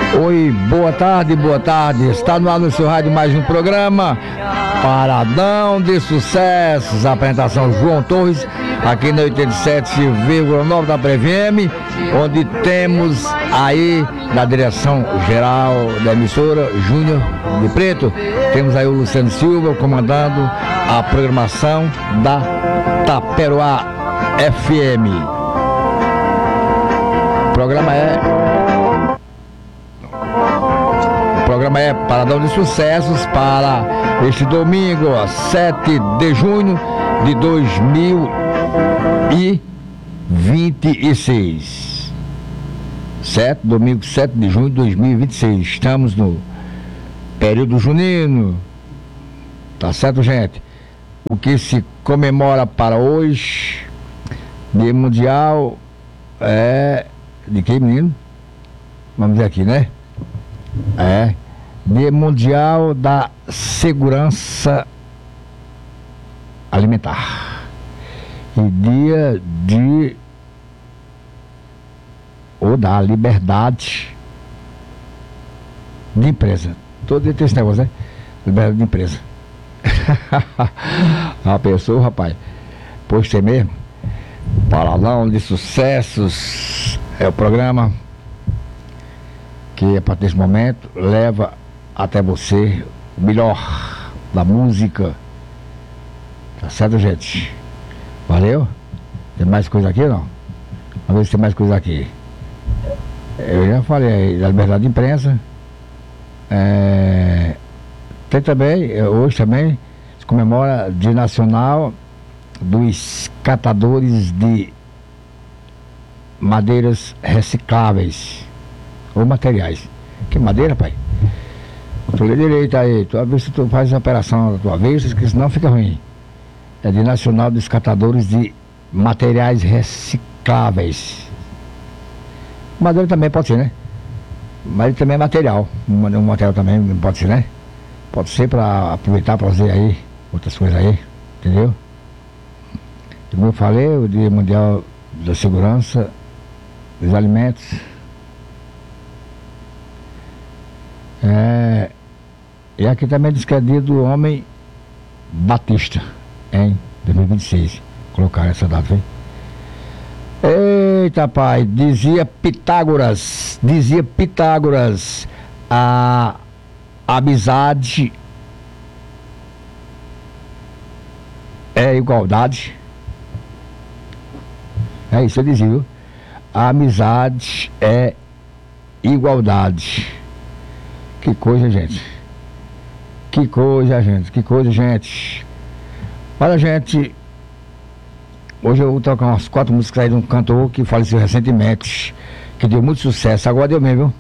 Oi, boa tarde. Está no ar no seu rádio mais um programa Paradão de Sucessos. A apresentação João Torres, aqui na 87,9 da PreVM, onde temos aí na direção geral da emissora Júnior de Preto. Temos aí o Luciano Silva comandando a programação da Taperoá FM. O programa é Paradão de Sucessos para este domingo, 7 de junho de 2026. Domingo 7 de junho de 2026. Estamos no período junino. Tá certo, gente? O que se comemora para hoje, Dia Mundial, de que, menino? Vamos ver aqui, né? Dia Mundial da Segurança Alimentar e Dia da Liberdade de Empresa. Todo dia tem esse negócio, né? Liberdade de empresa. A pessoa, rapaz, pois tem mesmo. Paradão de Sucessos é o programa que a partir desse momento leva até você o melhor da música. Tá certo, gente? Valeu? Tem mais coisa aqui ou não? Vamos ver se tem mais coisa aqui. Eu já falei aí da liberdade de imprensa. Tem também, hoje também se comemora Dia Nacional dos Catadores de Madeiras Recicláveis ou materiais. Que madeira, pai? Tu lê direito aí, tu vê se tu faz a operação da tua vez, que senão fica ruim. É Dia Nacional dos Catadores de Materiais Recicláveis. Madeira também pode ser, né? Mas também é material. Um material também pode ser, né? Pode ser para aproveitar para fazer aí outras coisas aí, entendeu? Como eu falei, o Dia Mundial da Segurança dos Alimentos. E aqui também diz que é Dia do Homem Batista, em 2026. Colocaram essa data, hein? Eita, pai, dizia Pitágoras, a amizade é igualdade. É isso, ele dizia, viu? A amizade é igualdade. Que coisa, gente. Olha, gente, hoje eu vou tocar umas 4 músicas aí de um cantor que faleceu recentemente, que deu muito sucesso. Agora deu mesmo, viu?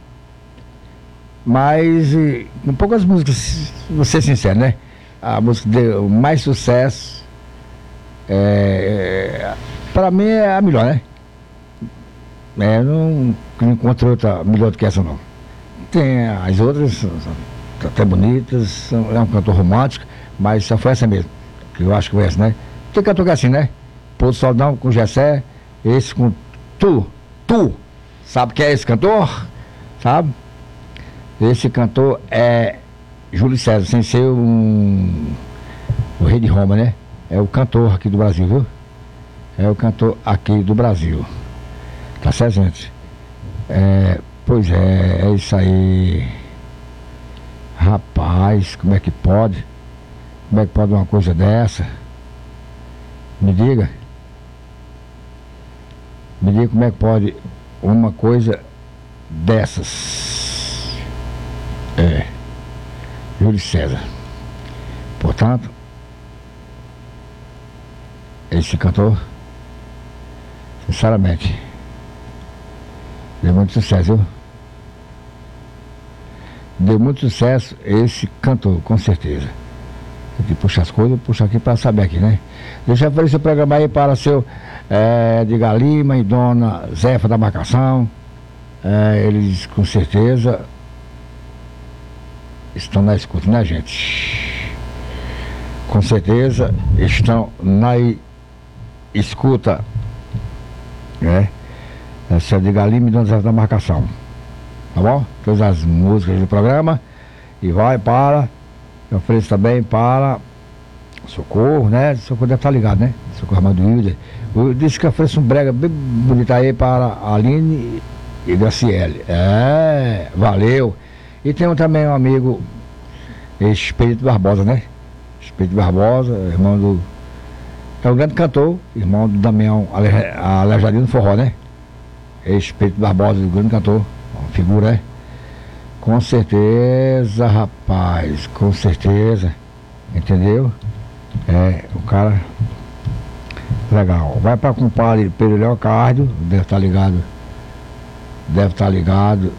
Mas com poucas músicas, vou ser sincero, né? A música que deu mais sucesso, para mim é a melhor, né? Não encontro outra melhor do que essa, não. Tem as outras, até bonitas, é um cantor romântico, mas só foi essa mesmo, que eu acho que foi essa, né? Tem cantor que é assim, né? Pôr do Soldão com Gessé, esse com Tu, sabe quem é esse cantor? Sabe? Esse cantor é Júlio César, sem ser o rei de Roma, né? É o cantor aqui do Brasil, viu? É o cantor aqui do Brasil. Tá certo, gente? Pois é isso aí. Rapaz, como é que pode? Como é que pode uma coisa dessa? Me diga como é que pode uma coisa dessas. Júlio César. Portanto, esse cantor, sinceramente, deu muito sucesso, viu? Deu muito sucesso esse cantor, com certeza. Tem que puxar as coisas, puxar aqui para saber aqui, né? Deixa eu fazer esse programa aí para seu Edgar Lima e dona Zefa da Marcação. Eles com certeza estão na escuta, né, gente? Com certeza estão na escuta, né? Seu Edgar Lima e dona Zefa da Marcação. tá bom? Todas as músicas do programa. E vai para, eu ofereço também para Socorro, né? Socorro deve estar ligado, né? Socorro Armando Wilder. Eu disse que eu ofereço um brega bem bonito aí para a Aline e Graciele. Valeu. E tem também um amigo, Espírito Barbosa, né? Espírito Barbosa, irmão do... É um grande cantor, irmão do Damião Aleijadinho do Forró, né? Espírito Barbosa, um grande cantor, uma figura, né? Com certeza, rapaz, com certeza, entendeu? O cara legal. Vai para compadre Pedro Leocárdio, deve estar ligado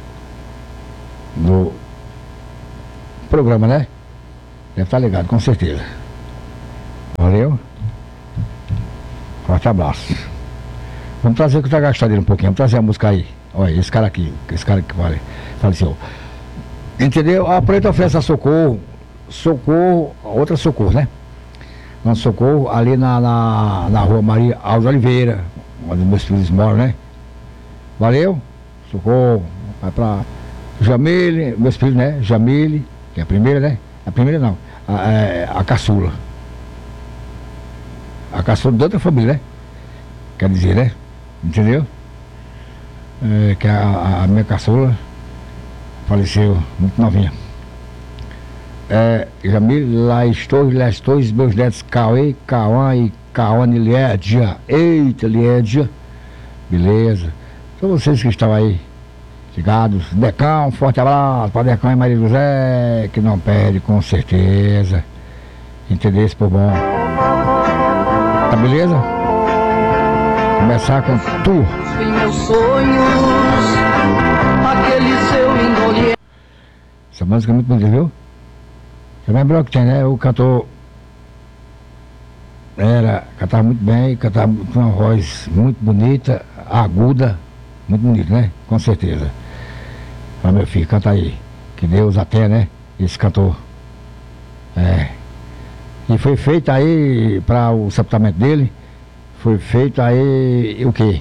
no programa, né? Deve estar ligado, com certeza. Valeu? Forte abraço. Vamos trazer que eu já gastei dele um pouquinho. Vamos trazer a música aí. Olha, esse cara que faleceu. Entendeu? A Preta oferece a Socorro, outra Socorro, né? Uma Socorro ali na rua Maria Alves Oliveira, onde meus filhos moram, né? Valeu? Socorro. Vai pra Jamile, meus filhos, né? Jamile, que é a primeira, né? A primeira não, a caçula. A caçula de outra família, né? Quer dizer, né? Entendeu? Que a minha caçula faleceu muito novinha. Jamile, lá estou, meus netos Cauê, Cauã e Cauane Liédia. Eita, Liédia. Beleza. Todos vocês que estão aí ligados. Decão, um forte abraço para Decão e Maria José, que não perde, com certeza. Entendeu? Esse por bom. Tá beleza? Começar com tu. Meus sonhos, aquele seu indolente. Essa música é muito bonita, viu? Você lembrou que tem, né? O cantor cantava muito bem, cantava com uma voz muito bonita, aguda, muito bonita, né? Com certeza. Fala, meu filho, canta aí. Que Deus até, né? Esse cantor. E foi feito aí, para o sepultamento dele, foi feito aí o quê?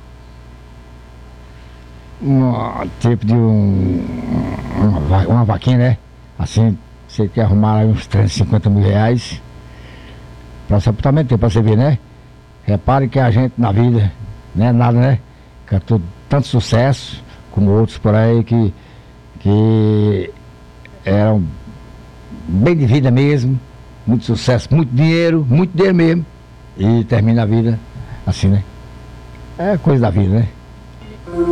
Tipo de uma vaquinha, né? Assim, você quer arrumar aí uns 350 mil reais para o sepultamento dele, para você ver, né? Repare que a gente na vida, não é nada, né? Cantou tanto sucesso como outros por aí que eram bem de vida mesmo, muito sucesso, muito dinheiro mesmo, e termina a vida assim, né? É coisa da vida, né?